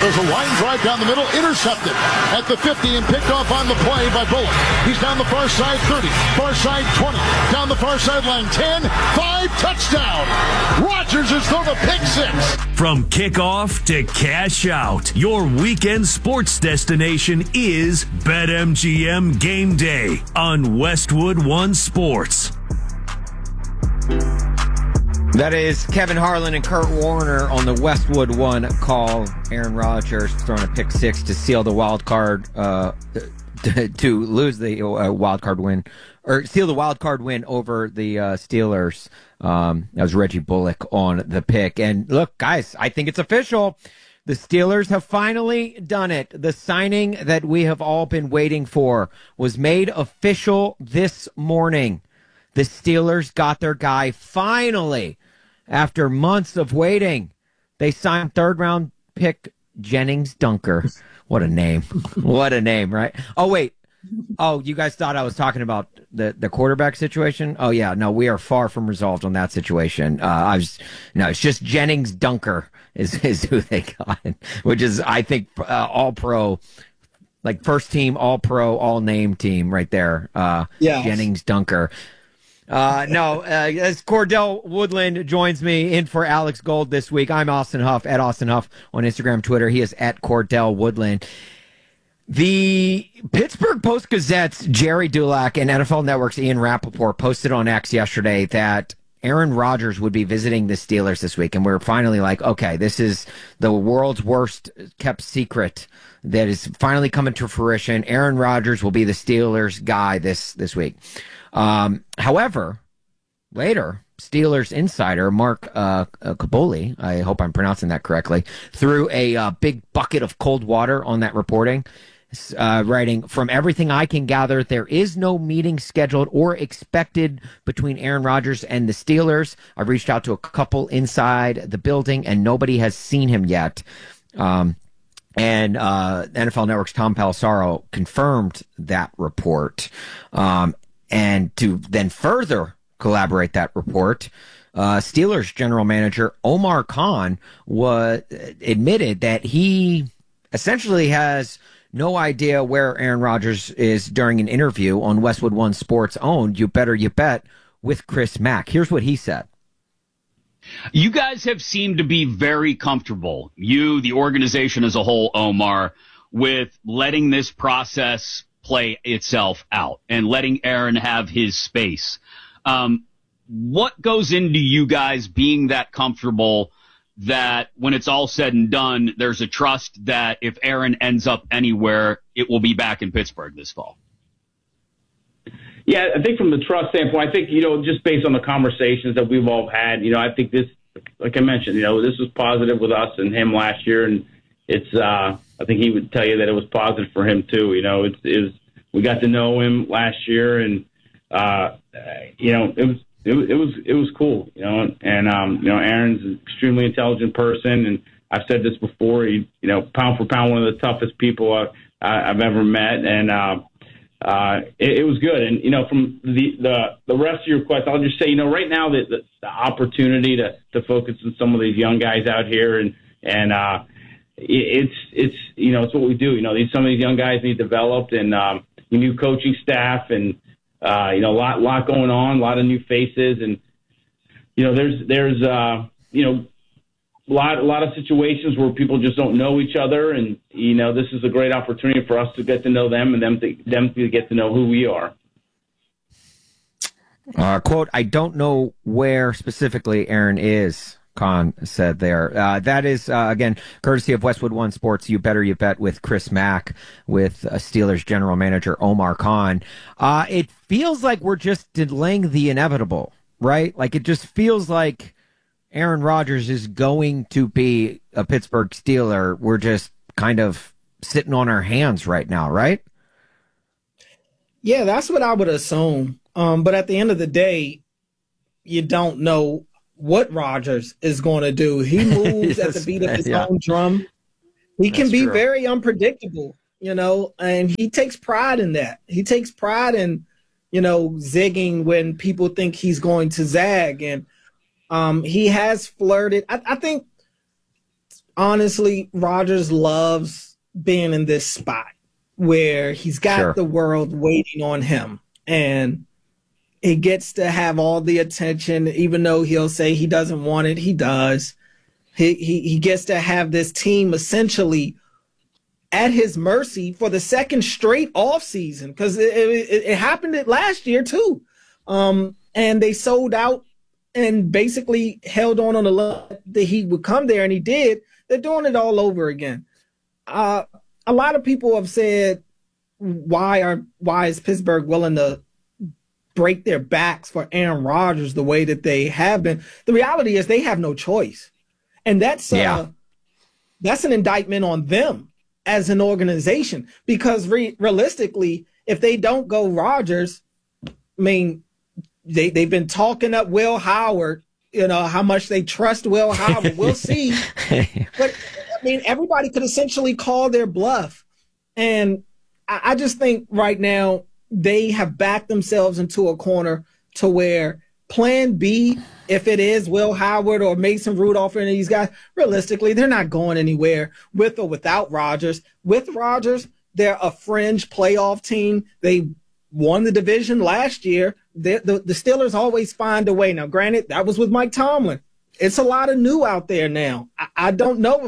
There's a line drive down the middle, intercepted at the 50 and picked off on the play by Bullock. He's down the far side 30, far side 20, down the far sideline 10, 5, touchdown. Rodgers is thrown a pick six. From kickoff to cash out, your weekend sports destination is BetMGM Game Day on Westwood One Sports. That is Kevin Harlan and Kurt Warner on the Westwood One call. Aaron Rodgers throwing a pick six to seal the wild card, to lose the wild card win, or seal the wild card win over the Steelers. That was Reggie Bullock on the pick. And look, guys, I think it's official. The Steelers have finally done it. The signing that we have all been waiting for was made official this morning. The Steelers got their guy finally. After months of waiting, they signed third-round pick Jennings Dunker. What a name. What a name, right? Oh, wait. Oh, you guys thought I was talking about the quarterback situation? Oh, yeah. No, we are far from resolved on that situation. It's just Jennings Dunker is who they got, which is, I think, all-pro, like first team, all-pro, all-name team right there. Jennings Dunker. As Cordell Woodland joins me in for Alex Gold this week, I'm Austin Huff, at Austin Huff on Instagram, Twitter. He is at Cordell Woodland. The Pittsburgh Post-Gazette's Jerry Dulac and NFL Network's Ian Rappaport posted on X yesterday that Aaron Rodgers would be visiting the Steelers this week. And we're finally like, okay, this is the world's worst kept secret that is finally coming to fruition. Aaron Rodgers will be the Steelers guy this week. However, later, Steelers insider Mark Kaboly, I hope I'm pronouncing that correctly, threw a big bucket of cold water on that reporting, writing, "From everything I can gather, there is no meeting scheduled or expected between Aaron Rodgers and the Steelers. I've reached out to a couple inside the building, and nobody has seen him yet." And NFL Network's Tom Pelissero confirmed that report. And to then further collaborate that report, Steelers general manager Omar Khan admitted that he essentially has no idea where Aaron Rodgers is during an interview on Westwood One Sports owned You Better You Bet with Chris Mack. Here's what he said. You guys have seemed to be very comfortable, you, the organization as a whole, Omar, with letting this process play itself out and letting Aaron have his space. What goes into you guys being that comfortable that when it's all said and done, there's a trust that if Aaron ends up anywhere, it will be back in Pittsburgh this fall? Yeah, I think from the trust standpoint, I think, just based on the conversations that we've all had, I think this, like I mentioned, this was positive with us and him last year. And it's, I think he would tell you that it was positive for him too. We got to know him last year, and it was cool. Aaron's an extremely intelligent person, and I've said this before. Pound for pound, one of the toughest people I've ever met, and it was good. And from the rest of your question, I'll just say, right now the opportunity to focus on some of these young guys out here, and it's what we do. Some of these young guys need developed, and new coaching staff, and a lot going on, a lot of new faces, and there's a lot of situations where people just don't know each other, and this is a great opportunity for us to get to know them, and them to get to know who we are. Quote, "I don't know where specifically Aaron is," Khan said there. That is, again, courtesy of Westwood One Sports, You Better You Bet with Chris Mack, with Steelers general manager Omar Khan. It feels like we're just delaying the inevitable, right? Like, it just feels like Aaron Rodgers is going to be a Pittsburgh Steeler. We're just kind of sitting on our hands right now, right? Yeah, that's what I would assume. But at the end of the day, you don't know what Rodgers is going to do. He moves at the beat of his own drum. He can be very unpredictable, and he takes pride in that. He takes pride in, zigging when people think he's going to zag. And he has flirted. I think honestly, Rodgers loves being in this spot where he's got the world waiting on him, and he gets to have all the attention, even though he'll say he doesn't want it. He does. He gets to have this team essentially at his mercy for the second straight offseason, because it happened last year too. And they sold out and basically held on the luck that he would come there, and he did. They're doing it all over again. A lot of people have said, why is Pittsburgh willing to break their backs for Aaron Rodgers the way that they have been? The reality is they have no choice. And that's an indictment on them as an organization, because realistically, if they don't go Rodgers, I mean, they've been talking up Will Howard, how much they trust Will Howard. We'll see. But I mean, everybody could essentially call their bluff. And I just think right now they have backed themselves into a corner to where plan B, if it is Will Howard or Mason Rudolph and these guys, realistically, they're not going anywhere with or without Rodgers. With Rodgers, they're a fringe playoff team. They won the division last year. The Steelers always find a way. Now, granted, that was with Mike Tomlin. It's a lot of new out there now. I don't know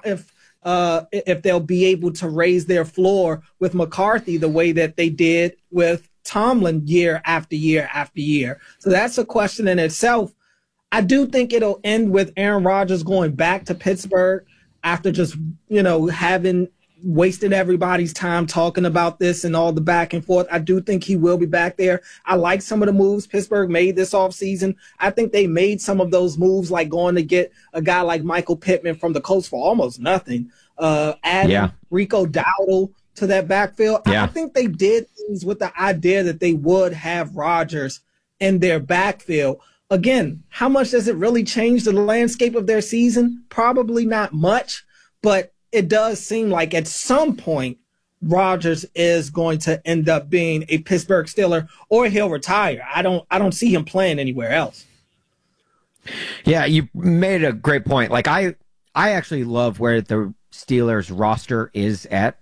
if they'll be able to raise their floor with McCarthy the way that they did with Tomlin year after year after year. So that's a question in itself. I do think it'll end with Aaron Rodgers going back to Pittsburgh after just, having wasted everybody's time talking about this and all the back and forth. I do think he will be back there. I like some of the moves Pittsburgh made this offseason. I think they made some of those moves, like going to get a guy like Michael Pittman from the Colts for almost nothing. Adding Rico Dowdle to that backfield. Yeah. I think they did things with the idea that they would have Rodgers in their backfield. Again, how much does it really change the landscape of their season? Probably not much, but it does seem like at some point Rodgers is going to end up being a Pittsburgh Steeler, or he'll retire. I don't see him playing anywhere else. Yeah, you made a great point. Like I actually love where the Steelers roster is at.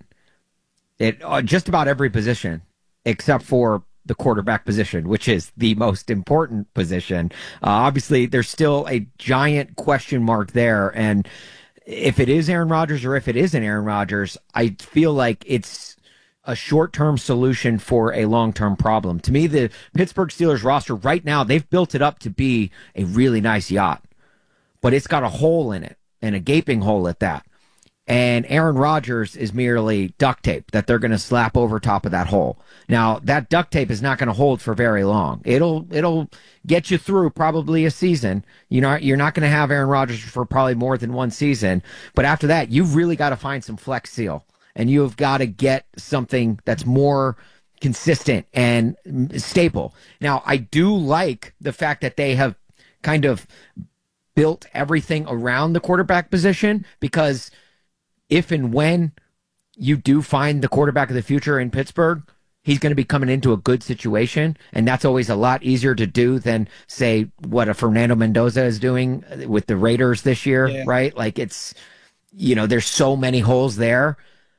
Just about every position except for the quarterback position, which is the most important position. Obviously, there's still a giant question mark there. And if it is Aaron Rodgers or if it isn't Aaron Rodgers, I feel like it's a short-term solution for a long-term problem. To me, the Pittsburgh Steelers roster right now, they've built it up to be a really nice yacht, but it's got a hole in it, and a gaping hole at that. And Aaron Rodgers is merely duct tape that they're going to slap over top of that hole. Now, that duct tape is not going to hold for very long. It'll get you through probably a season. You're not going to have Aaron Rodgers for probably more than one season. But after that, you've really got to find some flex seal. And you've got to get something that's more consistent and stable. Now, I do like the fact that they have kind of built everything around the quarterback position, because if and when you do find the quarterback of the future in Pittsburgh, he's going to be coming into a good situation, and that's always a lot easier to do than, say, what a Fernando Mendoza is doing with the Raiders this year, right? Like there's so many holes there.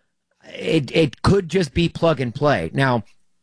It could just be plug and play. Now,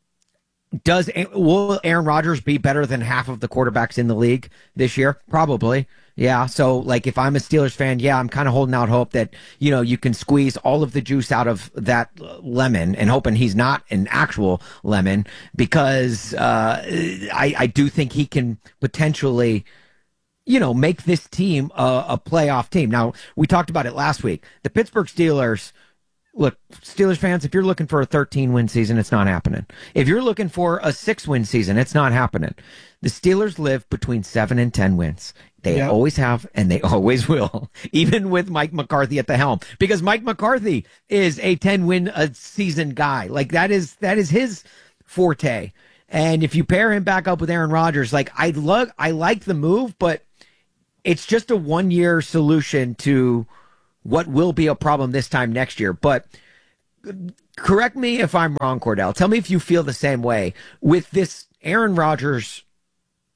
will Aaron Rodgers be better than half of the quarterbacks in the league this year? Probably. Yeah. So like if I'm a Steelers fan, I'm kind of holding out hope that, you can squeeze all of the juice out of that lemon, and hoping he's not an actual lemon, because I do think he can potentially, make this team a playoff team. Now, we talked about it last week. The Pittsburgh Steelers, look, Steelers fans, if you're looking for a 13-win season, it's not happening. If you're looking for a 6-win season, it's not happening. The Steelers live between 7 and 10 wins. They always have, and they always will, even with Mike McCarthy at the helm, because Mike McCarthy is a 10-win a season guy. Like that is his forte. And if you pair him back up with Aaron Rodgers, like I like the move, but it's just a one-year solution to what will be a problem this time next year. But correct me if I'm wrong, Cordell. Tell me if you feel the same way with this Aaron Rodgers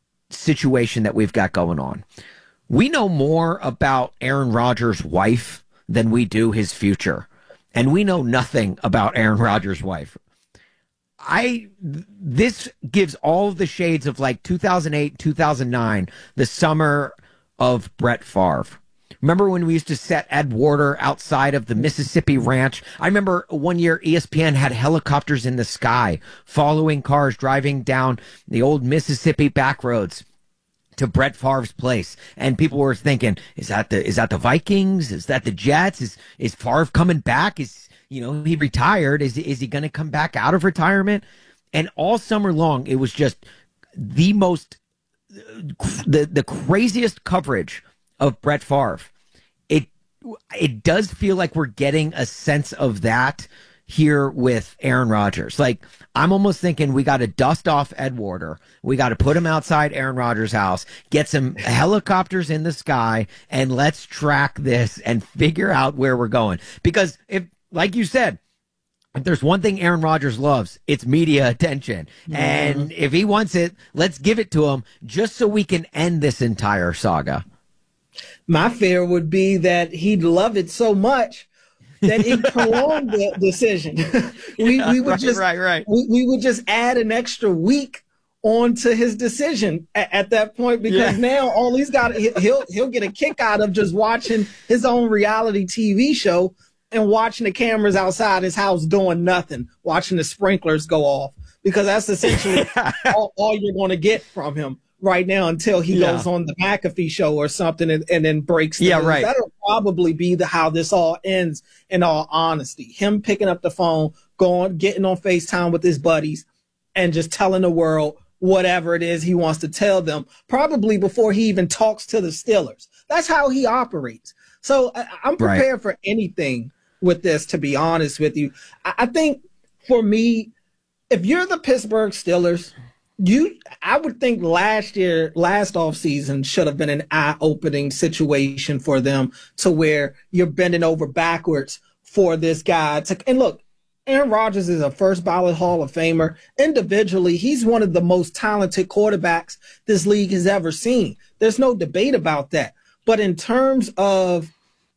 situation that we've got going on. We know more about Aaron Rodgers' wife than we do his future. And we know nothing about Aaron Rodgers' wife. This gives all of the shades of like 2008, 2009, the summer of Brett Favre. Remember when we used to set Ed Warder outside of the Mississippi Ranch? I remember one year ESPN had helicopters in the sky following cars driving down the old Mississippi back roads to Brett Favre's place. And people were thinking, is that the Vikings? Is that the Jets? Is Favre coming back? He retired. Is he going to come back out of retirement? And all summer long, it was just the craziest coverage of Brett Favre. It does feel like we're getting a sense of that here with Aaron Rodgers. Like, I'm almost thinking we got to dust off Ed Warder. We got to put him outside Aaron Rodgers' house, get some helicopters in the sky, and let's track this and figure out where we're going. Because if, like you said, if there's one thing Aaron Rodgers loves, it's media attention. And if he wants it, let's give it to him just so we can end this entire saga. My fear would be that he'd love it so much that it prolonged the decision. we would just add an extra week onto his decision at that point, because now all he's got, he'll get a kick out of just watching his own reality TV show and watching the cameras outside his house doing nothing, watching the sprinklers go off, because that's essentially all you're going to get from him right now until he goes on the McAfee show or something and then breaks the news. Right. That'll probably be how this all ends, in all honesty. Him picking up the phone, getting on FaceTime with his buddies, and just telling the world whatever it is he wants to tell them, probably before he even talks to the Steelers. That's how he operates. So I'm prepared for anything with this, to be honest with you. I think, for me, if you're the Pittsburgh Steelers, I would think last offseason should have been an eye-opening situation for them, to where you're bending over backwards for this guy. And look, Aaron Rodgers is a first ballot Hall of Famer. Individually, he's one of the most talented quarterbacks this league has ever seen. There's no debate about that. But in terms of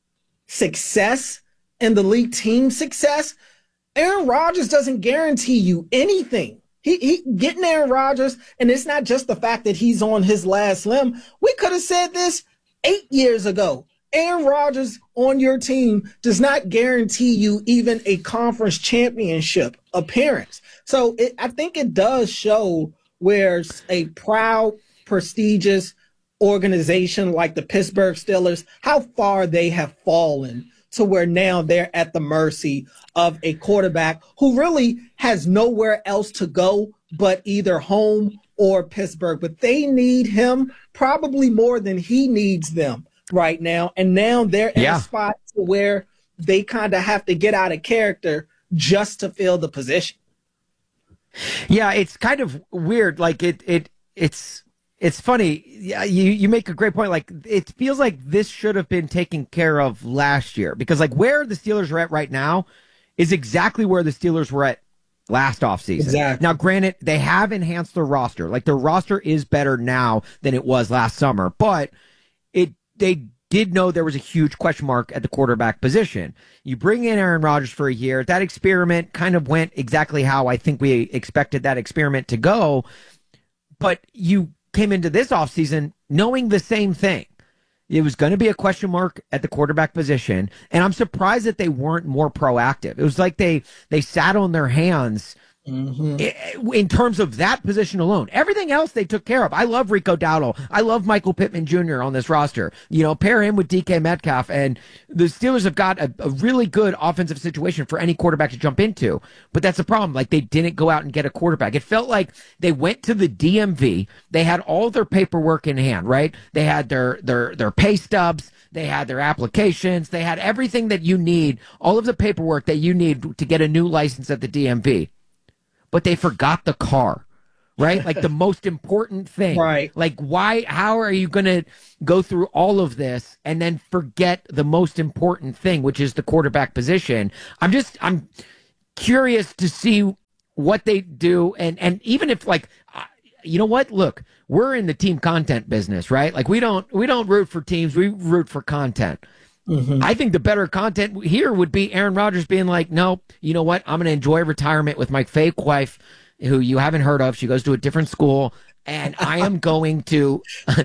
success and the league team success, Aaron Rodgers doesn't guarantee you anything. He getting Aaron Rodgers, and it's not just the fact that he's on his last limb. We could have said this 8 years ago. Aaron Rodgers on your team does not guarantee you even a conference championship appearance. So I think it does show where a proud, prestigious organization like the Pittsburgh Steelers, how far they have fallen, to where now they're at the mercy of a quarterback who really has nowhere else to go but either home or Pittsburgh. But they need him probably more than he needs them right now. And now they're in a spot to where they kind of have to get out of character just to fill the position. Yeah, it's kind of weird. Like it's funny. Yeah, you make a great point. Like, it feels like this should have been taken care of last year, because like where the Steelers are at right now is exactly where the Steelers were at last offseason. Exactly. Now, granted, they have enhanced their roster. Like, their roster is better now than it was last summer, but they did know there was a huge question mark at the quarterback position. You bring in Aaron Rodgers for a year. That experiment kind of went exactly how I think we expected that experiment to go, but you came into this offseason knowing the same thing. It was going to be a question mark at the quarterback position, and I'm surprised that they weren't more proactive. It was like they sat on their hands in terms of that position alone. Everything else they took care of. I love Rico Dowdle. I love Michael Pittman Jr. on this roster. You know, pair him with DK Metcalf, and the Steelers have got a really good offensive situation for any quarterback to jump into. But that's the problem. Like, they didn't go out and get a quarterback. It felt like they went to the DMV. They had all their paperwork in hand, right? They had their pay stubs. They had their applications. They had everything that you need, all of the paperwork that you need to get a new license at the DMV. But they forgot the car, right? Like, the most important thing. Right. Like, how are you going to go through all of this and then forget the most important thing, which is the quarterback position? I'm curious to see what they do. And even if, like, you know what? Look, we're in the team content business, right? Like, we don't root for teams. We root for content. I think the better content here would be Aaron Rodgers being like, no, you know what? I'm going to enjoy retirement with my fake wife, who you haven't heard of. She goes to a different school. And I am going to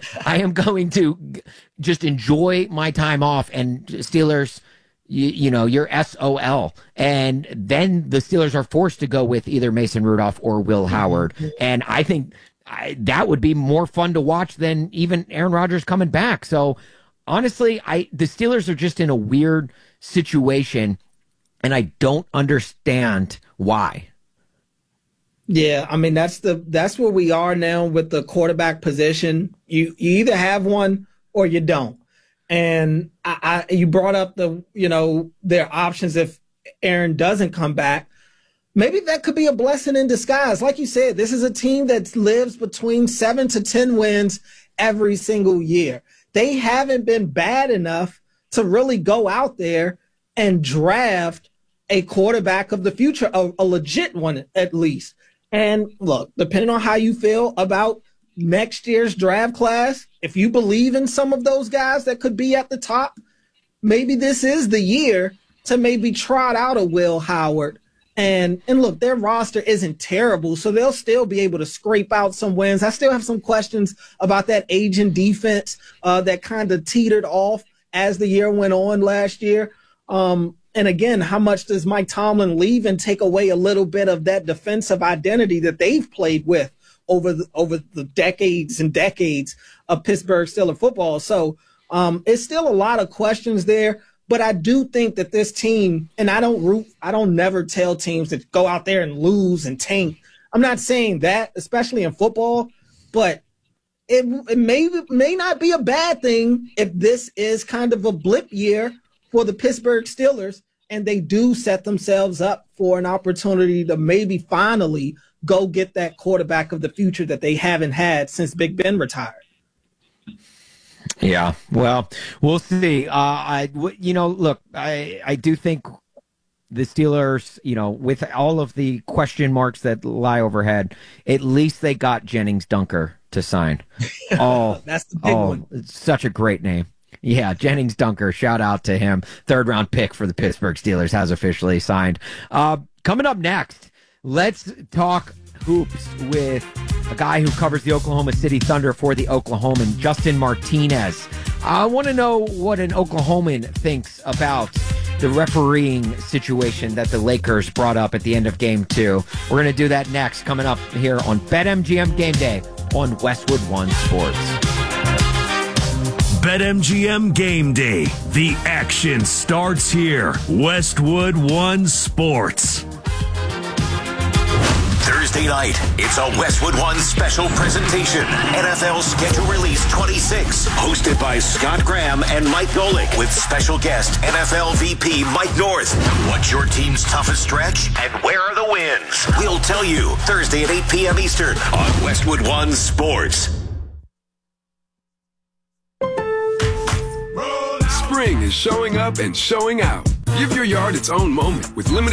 just enjoy my time off. And Steelers, you're SOL. And then the Steelers are forced to go with either Mason Rudolph or Will Howard. And I think that would be more fun to watch than even Aaron Rodgers coming back. So honestly, the Steelers are just in a weird situation, and I don't understand why. Yeah, I mean that's where we are now with the quarterback position. You either have one or you don't. And you brought up their options if Aaron doesn't come back. Maybe that could be a blessing in disguise. Like you said, this is a team that lives between 7 to 10 wins every single year. They haven't been bad enough to really go out there and draft a quarterback of the future, a legit one at least. And look, depending on how you feel about next year's draft class, if you believe in some of those guys that could be at the top, maybe this is the year to maybe trot out a Will Howard. And look, their roster isn't terrible, so they'll still be able to scrape out some wins. I still have some questions about that aging defense that kind of teetered off as the year went on last year. And again, how much does Mike Tomlin leave and take away a little bit of that defensive identity that they've played with over the decades and decades of Pittsburgh Steelers football? So it's still a lot of questions there, but I do think that this team, and I don't never tell teams to go out there and lose and tank. I'm not saying that, especially in football, but it may not be a bad thing if this is kind of a blip year for the Pittsburgh Steelers, and they do set themselves up for an opportunity to maybe finally go get that quarterback of the future that they haven't had since Big Ben retired. Yeah, well, we'll see. Look, I do think the Steelers, with all of the question marks that lie overhead, at least they got Jennings Dunker to sign. That's the big one. It's such a great name. Yeah, Jennings Dunker, shout out to him. 3rd-round pick for the Pittsburgh Steelers has officially signed. Coming up next, let's talk hoops with a guy who covers the Oklahoma City Thunder for the Oklahoman, Justin Martinez. I want to know what an Oklahoman thinks about the refereeing situation that the Lakers brought up at the end of Game 2. We're going to do that next, coming up here on BetMGM Game Day on Westwood One Sports. BetMGM Game Day. The action starts here. Westwood One Sports. Thursday night, it's a Westwood One special presentation. NFL Schedule Release 26, hosted by Scott Graham and Mike Golick, with special guest NFL VP Mike North. What's your team's toughest stretch, and where are the wins? We'll tell you Thursday at 8 p.m. Eastern on Westwood One Sports. Spring is showing up and showing out. Give your yard its own moment with limited